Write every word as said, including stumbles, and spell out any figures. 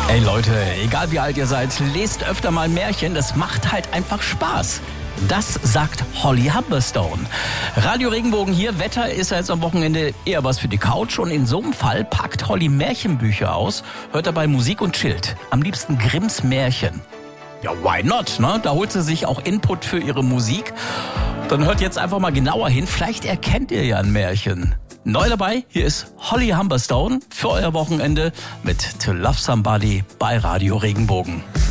Ey Leute, egal wie alt ihr seid, lest öfter mal Märchen, das macht halt einfach Spaß. Das sagt Holly Humberstone. Radio Regenbogen hier, Wetter ist ja jetzt am Wochenende eher was für die Couch und in so einem Fall packt Holly Märchenbücher aus, hört dabei Musik und chillt. Am liebsten Grimms Märchen. Ja, why not, ne? Da holt sie sich auch Input für ihre Musik. Dann hört jetzt einfach mal genauer hin, vielleicht erkennt ihr ja ein Märchen. Neu dabei, hier ist Holly Humberstone für euer Wochenende mit To Love Somebody bei Radio Regenbogen.